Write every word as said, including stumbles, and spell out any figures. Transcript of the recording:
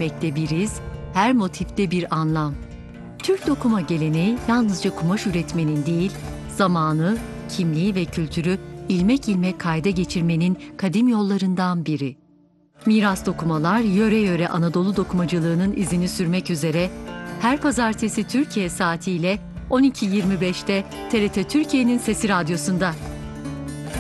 ilmekte bir iz, her motifte bir anlam. Türk dokuma geleneği yalnızca kumaş üretmenin değil, zamanı, kimliği ve kültürü ilmek ilmek kayda geçirmenin kadim yollarından biri. Miras Dokumalar, yöre yöre Anadolu dokumacılığının izini sürmek üzere her pazartesi Türkiye saatiyle on iki yirmi beşte T R T Türkiye'nin Sesi Radyosu'nda.